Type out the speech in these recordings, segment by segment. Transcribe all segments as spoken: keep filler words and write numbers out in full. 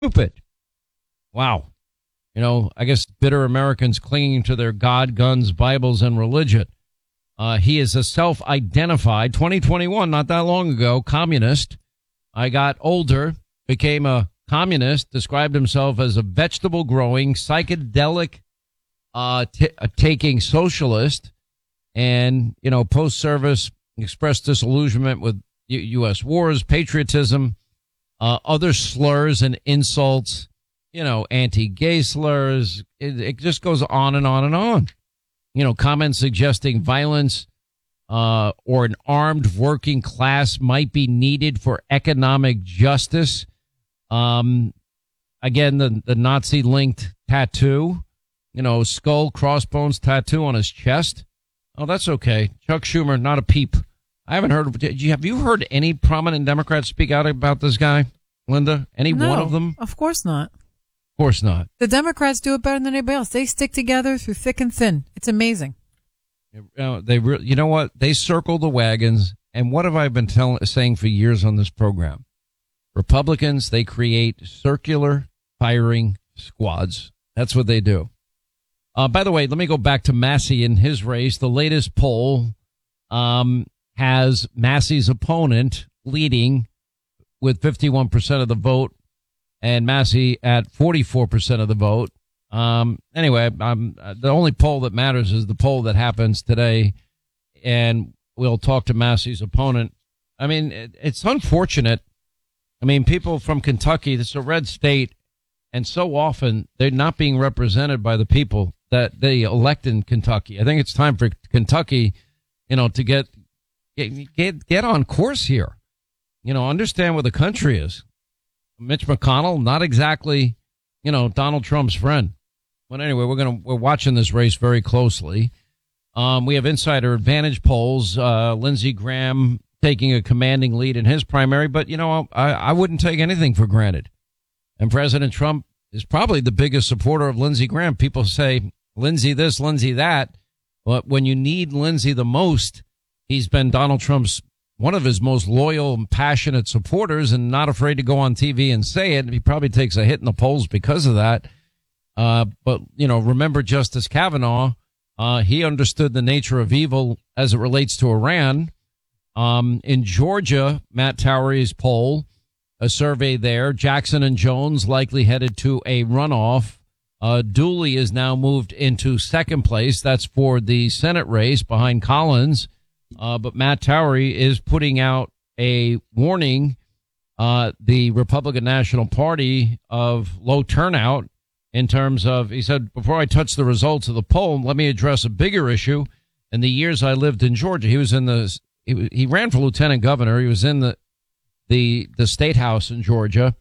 Stupid. Wow. You know, I guess bitter Americans clinging to their God, guns, Bibles, and religion. Uh, he is a self-identified, twenty twenty-one, not that long ago, communist. I got older, became a communist, described himself as a vegetable-growing, psychedelic, uh, t- uh, taking socialist, and, you know, post-service expressed disillusionment with U- U.S. wars, patriotism, uh, other slurs and insults, you know, anti-gay slurs. It, it just goes on and on and on. You know, comments suggesting violence uh, or an armed working class might be needed for economic justice. Um, again, the, the Nazi-linked tattoo, you know, skull crossbones tattoo on his chest. Oh, that's okay. Chuck Schumer, not a peep. I haven't heard. Did you, have you heard any prominent Democrats speak out about this guy, Linda? Any no, one of them? Of course not. Of course not. The Democrats do it better than anybody else. They stick together through thick and thin. It's amazing. You know, they re- you know what? They circle the wagons. And what have I been telling, saying for years on this program? Republicans, they create circular firing squads. That's what they do. Uh, by the way, let me go back to Massey in his race. The latest poll um, has Massey's opponent leading with fifty-one percent of the vote and Massey at forty-four percent of the vote. Um, anyway, I'm, the only poll that matters is the poll that happens today, and we'll talk to Massey's opponent. I mean, it, it's unfortunate. I mean, people from Kentucky, this is a red state, and so often they're not being represented by the people that they elect in Kentucky. I think it's time for Kentucky, you know, to get get get on course here. You know, understand where the country is. Mitch McConnell, not exactly, you know, Donald Trump's friend. But anyway, we're gonna we're watching this race very closely. Um, we have insider advantage polls. Uh, Lindsey Graham taking a commanding lead in his primary, but you know, I, I wouldn't take anything for granted. And President Trump is probably the biggest supporter of Lindsey Graham. People say Lindsey this, Lindsey that, but when you need Lindsey the most, he's been Donald Trump's one of his most loyal and passionate supporters, and not afraid to go on T V and say it. He probably takes a hit in the polls because of that. Uh, but, you know, remember Justice Kavanaugh, uh, he understood the nature of evil as it relates to Iran. Um, in Georgia, Matt Towery's poll, a survey there, Jackson and Jones likely headed to a runoff. Uh, Dooley is now moved into second place. That's for the Senate race behind Collins. Uh, but Matt Towery is putting out a warning, uh, the Republican National Party of low turnout in terms of, he said, before I touch the results of the poll, let me address a bigger issue. In the years I lived in Georgia, he was in the, he, he ran for lieutenant governor. He was in the, the, the state house in Georgia.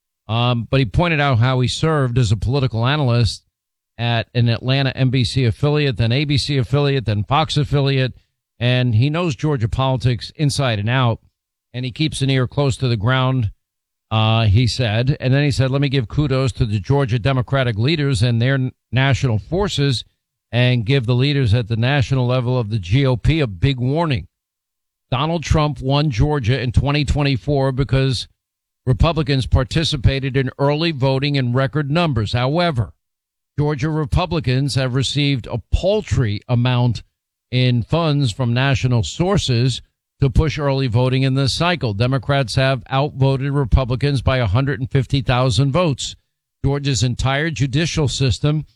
Um, but he pointed out how he served as a political analyst at an Atlanta N B C affiliate, then A B C affiliate, then Fox affiliate. And he knows Georgia politics inside and out, and he keeps an ear close to the ground, uh, he said. And then he said, let me give kudos to the Georgia Democratic leaders and their national forces, and give the leaders at the national level of the G O P a big warning. Donald Trump won Georgia in twenty twenty-four because Republicans participated in early voting in record numbers. However, Georgia Republicans have received a paltry amount in funds from national sources to push early voting in this cycle. Democrats have outvoted Republicans by one hundred fifty thousand votes. Georgia's entire judicial system,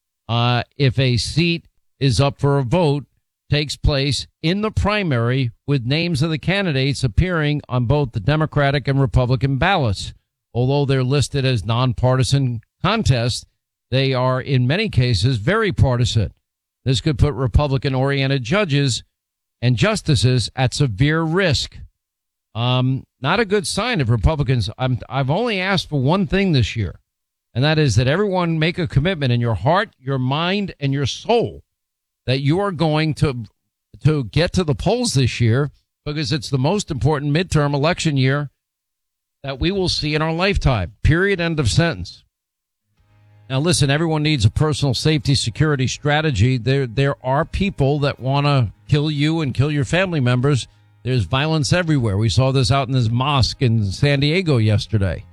uh, if a seat is up for a vote, takes place in the primary with names of the candidates appearing on both the Democratic and Republican ballots. Although they're listed as nonpartisan contests, they are in many cases very partisan. This could put Republican-oriented judges and justices at severe risk. Um, not a good sign of Republicans. I'm, I've only asked for one thing this year, and that is that everyone make a commitment in your heart, your mind, and your soul that you are going to to get to the polls this year, because it's the most important midterm election year that we will see in our lifetime. Period. End of sentence. Now, listen, everyone needs a personal safety security strategy. There there are people that want to kill you and kill your family members. There's violence everywhere. We saw this out in this mosque in San Diego yesterday.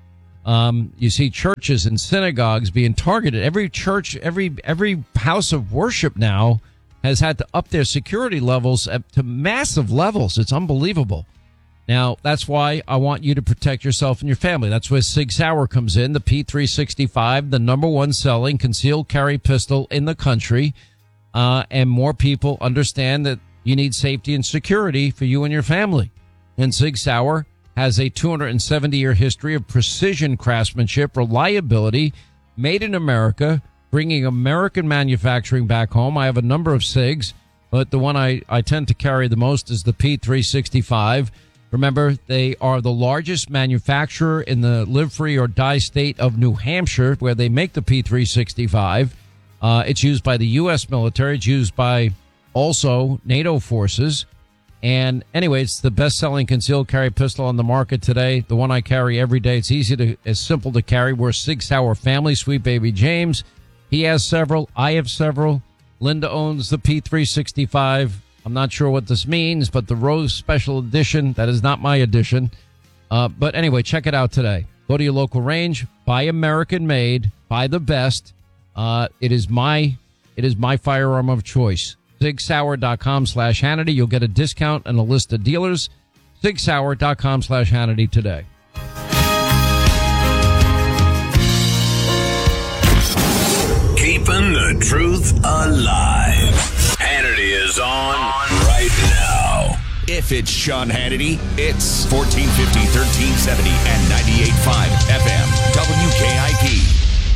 Um, you see churches and synagogues being targeted. Every church, every every house of worship now has had to up their security levels up to massive levels. It's unbelievable. Now, that's why I want you to protect yourself and your family. That's where Sig Sauer comes in, the P three sixty-five, the number one selling concealed carry pistol in the country. Uh, and more people understand that you need safety and security for you and your family. And Sig Sauer has a two hundred seventy year history of precision craftsmanship, reliability, made in America, bringing American manufacturing back home. I have a number of SIGs, but the one I, I tend to carry the most is the P three sixty-five. Remember, they are the largest manufacturer in the live free or die state of New Hampshire, where they make the P three sixty-five. Uh, it's used by the U S military. It's used by also NATO forces. And anyway, it's the best-selling concealed carry pistol on the market today. The one I carry every day. It's easy to, it's simple to carry. We're a Sig Sauer family. Sweet baby James, he has several. I have several. Linda owns the P three sixty-five. I'm not sure what this means, but the Rose Special Edition, that is not my edition. Uh, but anyway, check it out today. Go to your local range. Buy American made. Buy the best. Uh, it is my, it is my firearm of choice. Sig Sauer dot com slash Hannity. You'll get a discount and a list of dealers. Sig Sauer dot com slash Hannity today. Keeping the truth alive. Hannity is on right now. If it's Sean Hannity, it's fourteen fifty, thirteen seventy, and ninety-eight point five F M W K I P.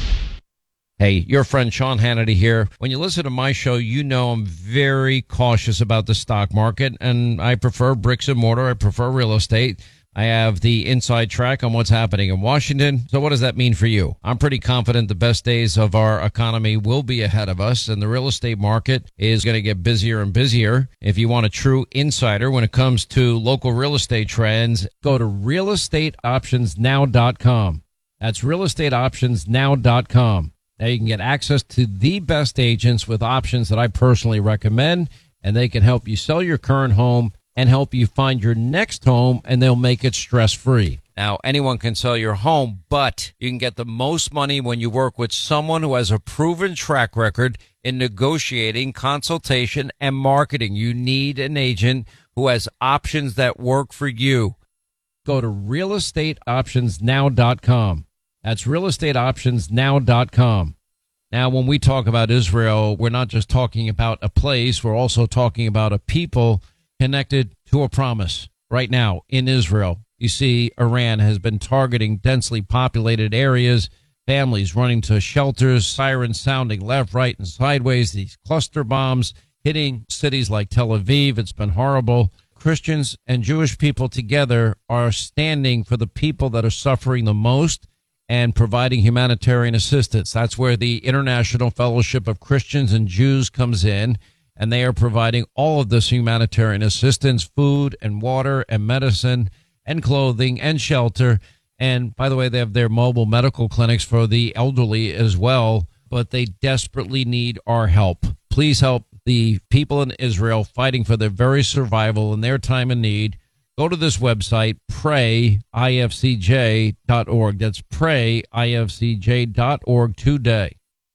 Hey, your friend Sean Hannity here. When you listen to my show, you know I'm very cautious about the stock market, and I prefer bricks and mortar. I prefer real estate. I have the inside track on what's happening in Washington. So what does that mean for you? I'm pretty confident the best days of our economy will be ahead of us, and the real estate market is going to get busier and busier. If you want a true insider when it comes to local real estate trends, go to real estate options now dot com. That's real estate options now dot com. Now you can get access to the best agents with options that I personally recommend, and they can help you sell your current home and help you find your next home, and they'll make it stress-free. Now, anyone can sell your home, but you can get the most money when you work with someone who has a proven track record in negotiating, consultation, and marketing. You need an agent who has options that work for you. Go to real estate options now dot com. That's real estate options now dot com. Now, when we talk about Israel, we're not just talking about a place. We're also talking about a people connected to a promise. Right now in Israel, you see Iran has been targeting densely populated areas, families running to shelters, sirens sounding left, right, and sideways, these cluster bombs hitting cities like Tel Aviv. It's been horrible. Christians and Jewish people together are standing for the people that are suffering the most and providing humanitarian assistance. That's where the International Fellowship of Christians and Jews comes in, and they are providing all of this humanitarian assistance, food and water and medicine and clothing and shelter. And by the way, they have their mobile medical clinics for the elderly as well, but they desperately need our help. Please help the people in Israel fighting for their very survival in their time of need. Go to this website, pray I F C J dot org. That's pray I F C J dot org today.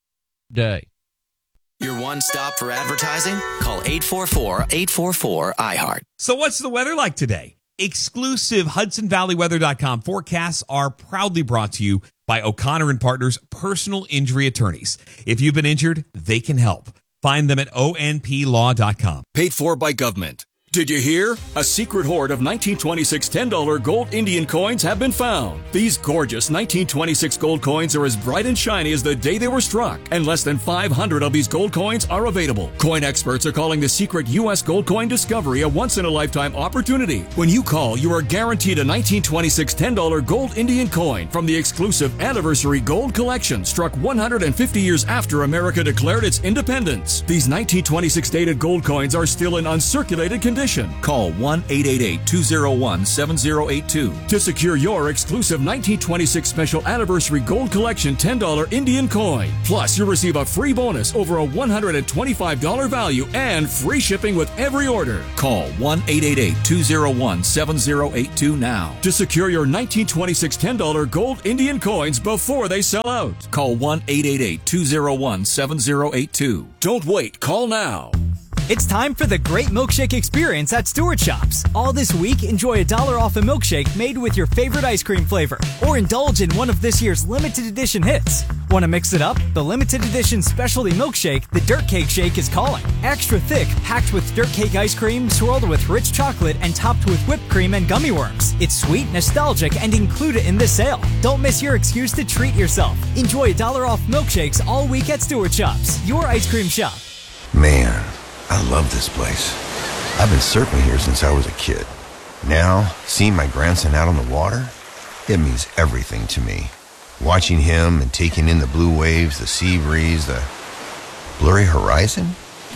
Day. Your one stop for advertising? Call eight four four, eight four four, I heart. So what's the weather like today? Exclusive Hudson Valley Weather dot com forecasts are proudly brought to you by O'Connor and Partners Personal Injury Attorneys. If you've been injured, they can help. Find them at O N P law dot com. Paid for by government. Did you hear? A secret hoard of nineteen twenty-six ten dollar gold Indian coins have been found. These gorgeous nineteen twenty-six gold coins are as bright and shiny as the day they were struck, and less than five hundred of these gold coins are available. Coin experts are calling the secret U S gold coin discovery a once-in-a-lifetime opportunity. When you call, you are guaranteed a nineteen twenty-six ten dollar gold Indian coin from the exclusive Anniversary Gold Collection, struck one hundred fifty years after America declared its independence. These nineteen twenty-six dated gold coins are still in uncirculated condition. Nutrition. Call one eight eight eight, two oh one, seven oh eight two to secure your exclusive nineteen twenty-six Special Anniversary Gold Collection ten dollar Indian coin. Plus, you'll receive a free bonus over a one hundred twenty-five dollars value and free shipping with every order. Call one eight eight eight, two oh one, seven oh eight two now to secure your nineteen twenty-six ten dollar gold Indian coins before they sell out. Call one eight eight eight, two oh one, seven oh eight two. Don't wait. Call now. It's time for the Great Milkshake Experience at Stewart Shops. All this week, enjoy a dollar off a milkshake made with your favorite ice cream flavor, or indulge in one of this year's limited edition hits. Want to mix it up? The limited edition specialty milkshake, the Dirt Cake Shake, is calling. Extra thick, packed with dirt cake ice cream, swirled with rich chocolate, and topped with whipped cream and gummy worms. It's sweet, nostalgic, and included in this sale. Don't miss your excuse to treat yourself. Enjoy a dollar off milkshakes all week at Stewart Shops, your ice cream shop. Man, I love this place. I've been surfing here since I was a kid. Now, seeing my grandson out on the water, it means everything to me. Watching him and taking in the blue waves, the sea breeze, the blurry horizon.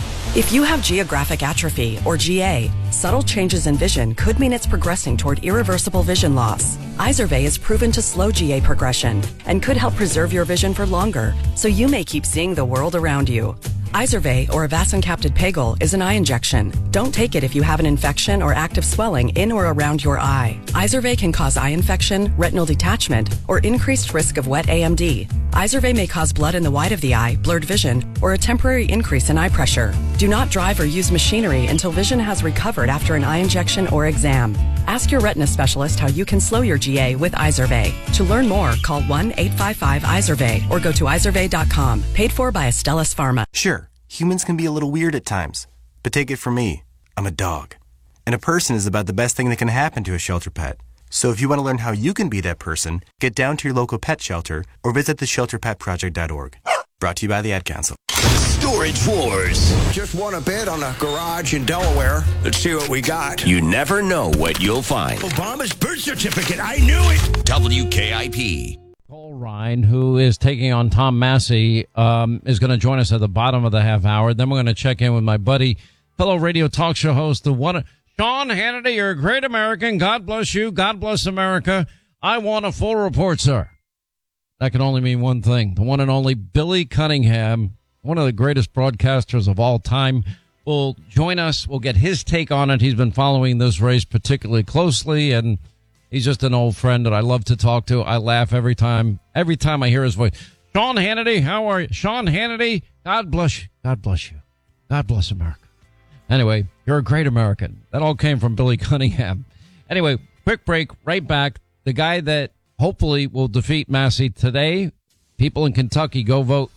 If you have geographic atrophy, or G A, subtle changes in vision could mean it's progressing toward irreversible vision loss. Izervay is proven to slow G A progression and could help preserve your vision for longer, so you may keep seeing the world around you. Izervay, or avacincaptad pegol, is an eye injection. Don't take it if you have an infection or active swelling in or around your eye. Izervay can cause eye infection, retinal detachment, or increased risk of wet A M D. Izervay may cause blood in the white of the eye, blurred vision, or a temporary increase in eye pressure. Do not drive or use machinery until vision has recovered after an eye injection or exam. Ask your retina specialist how you can slow your G A with Izervay. To learn more, call one eight five five Izervay or go to izervay dot com. Paid for by Astellas Pharma. Sure, humans can be a little weird at times, but take it from me, I'm a dog. And a person is about the best thing that can happen to a shelter pet. So if you want to learn how you can be that person, get down to your local pet shelter or visit the shelter pet project dot org. Brought to you by the Ad Council. Storage Wars. Just want a bid on a garage in Delaware? Let's see what we got. You never know what you'll find. Obama's birth certificate. I knew it. W K I P. Paul Ryan, who is taking on Tom Massey, um, is going to join us at the bottom of the half hour. Then we're going to check in with my buddy, fellow radio talk show host, the one, Sean Hannity. You're a great American. God bless you. God bless America. I want a full report, sir. That can only mean one thing. The one and only Billy Cunningham, one of the greatest broadcasters of all time, will join us. We'll get his take on it. He's been following this race particularly closely, and he's just an old friend that I love to talk to. I laugh every time, every time I hear his voice. Sean Hannity, how are you? Sean Hannity, God bless you. God bless you. God bless America. Anyway, you're a great American. That all came from Billy Cunningham. Anyway, quick break, right back. The guy that hopefully will defeat Massey today. People in Kentucky, go vote.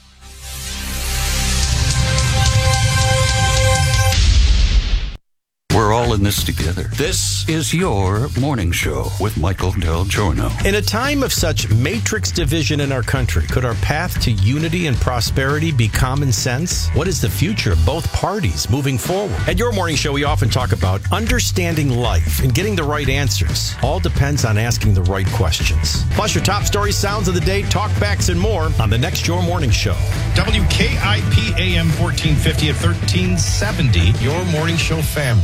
We're all in this together. This is your morning show with Michael Del Giorno. In a time of such matrix division in our country, could our path to unity and prosperity be common sense? What is the future of both parties moving forward? At your morning show, we often talk about understanding life and getting the right answers. All depends on asking the right questions. Plus your top stories, sounds of the day, talkbacks, and more on the next Your Morning Show. W K I P A M fourteen fifty at thirteen seventy, Your Morning Show family.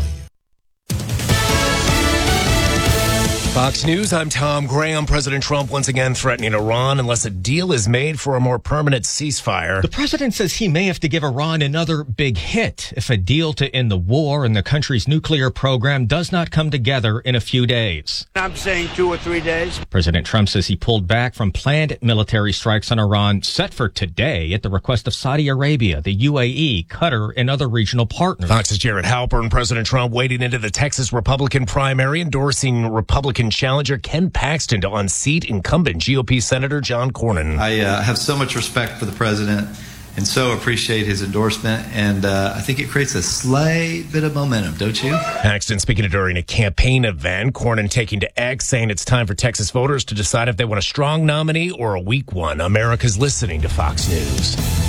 Fox News, I'm Tom Graham. President Trump once again threatening Iran unless a deal is made for a more permanent ceasefire. The president says he may have to give Iran another big hit if a deal to end the war and the country's nuclear program does not come together in a few days. I'm saying two or three days. President Trump says he pulled back from planned military strikes on Iran set for today at the request of Saudi Arabia, the U A E, Qatar, and other regional partners. Fox's Jared Halpern. President Trump wading into the Texas Republican primary, endorsing Republican challenger Ken Paxton to unseat incumbent G O P Senator John Cornyn. I uh, have so much respect for the president and so appreciate his endorsement, and uh, I think it creates a slight bit of momentum, don't you? Paxton speaking during a campaign event. Cornyn taking to X, saying it's time for Texas voters to decide if they want a strong nominee or a weak one. America's listening to Fox News.